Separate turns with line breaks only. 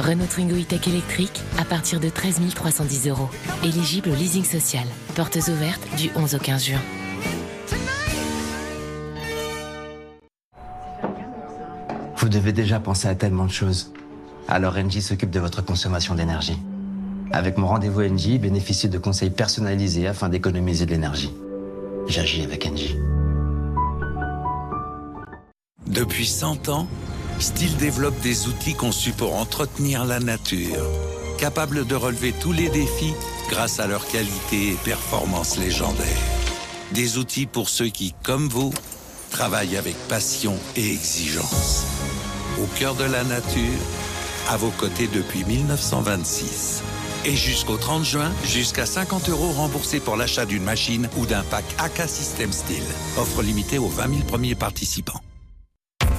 Renault Twingo E-Tech électrique à partir de 13 310 €. Éligible au leasing social. Portes ouvertes du 11 au 15 juin.
Vous devez déjà penser à tellement de choses. Alors Engie s'occupe de votre consommation d'énergie. Avec mon rendez-vous Engie, bénéficiez de conseils personnalisés afin d'économiser de l'énergie. J'agis avec Engie.
Depuis 100 ans, Stihl développe des outils conçus pour entretenir la nature, capables de relever tous les défis grâce à leur qualité et performance légendaires. Des outils pour ceux qui, comme vous, travaillent avec passion et exigence. Au cœur de la nature, à vos côtés depuis 1926. Et jusqu'au 30 juin, jusqu'à 50 € remboursés pour l'achat d'une machine ou d'un pack AK System Stihl. Offre limitée aux 20 000 premiers participants.